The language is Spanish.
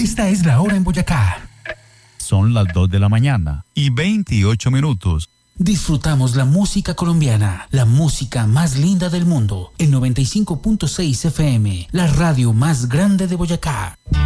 Esta es la hora en Boyacá. Son las 2 de la mañana y 28 minutos. Disfrutamos la música colombiana, la música más linda del mundo. El 95.6 FM, la radio más grande de Boyacá.